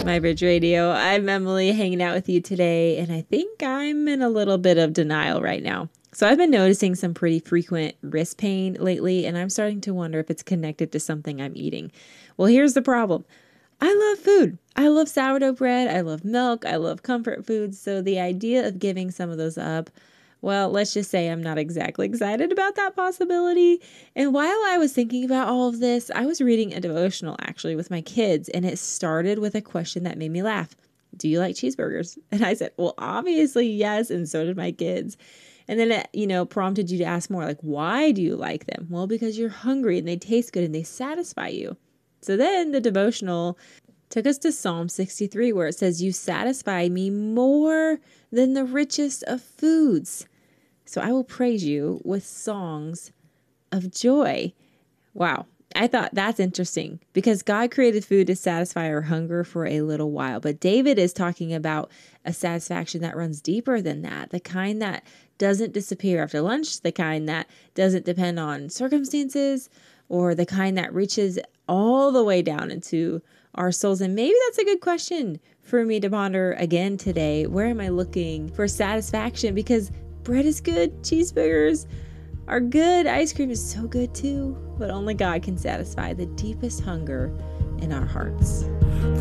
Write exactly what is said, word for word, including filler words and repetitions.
to My Bridge Radio. I'm Emily, hanging out with you today, and I think I'm in a little bit of denial right now. So I've been noticing some pretty frequent wrist pain lately, and I'm starting to wonder if it's connected to something I'm eating. Well, here's the problem. I love food. I love sourdough bread. I love milk. I love comfort foods. So the idea of giving some of those up, well, let's just say I'm not exactly excited about that possibility. And while I was thinking about all of this, I was reading a devotional actually with my kids, and it started with a question that made me laugh. Do you like cheeseburgers? And I said, well, obviously, yes. And so did my kids. And then it, you know, prompted you to ask more, like, why do you like them? Well, because you're hungry and they taste good and they satisfy you. So then the devotional took us to Psalm sixty-three, where it says, you satisfy me more than the richest of foods. So I will praise you with songs of joy. Wow. I thought that's interesting because God created food to satisfy our hunger for a little while. But David is talking about a satisfaction that runs deeper than that, the kind that doesn't disappear after lunch, the kind that doesn't depend on circumstances, or the kind that reaches all the way down into our souls. And maybe that's a good question for me to ponder again today. Where am I looking for satisfaction? Because bread is good, cheeseburgers are good, ice cream is so good too, but only God can satisfy the deepest hunger in our hearts.